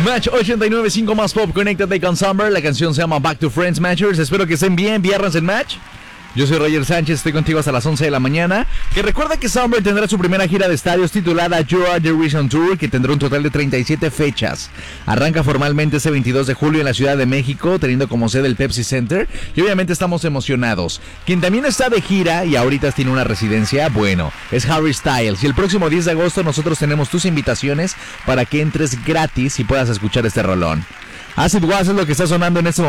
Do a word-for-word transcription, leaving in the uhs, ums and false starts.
Match ochenta y nueve punto cinco más pop, conéctate con Summer. La canción se llama Back to Friends Matchers. Espero que estén bien, viernes en Match. Yo soy Roger Sánchez, estoy contigo hasta las once de la mañana. Que recuerda que Summer tendrá su primera gira de estadios titulada You Are The Reason Tour, que tendrá un total de treinta y siete fechas. Arranca formalmente ese veintidós de julio en la Ciudad de México, teniendo como sede el Pepsi Center. Y obviamente estamos emocionados. Quien también está de gira y ahorita tiene una residencia, bueno, es Harry Styles. Y el próximo diez de agosto nosotros tenemos tus invitaciones para que entres gratis y puedas escuchar este rolón. Acid Was es lo que está sonando en este momento.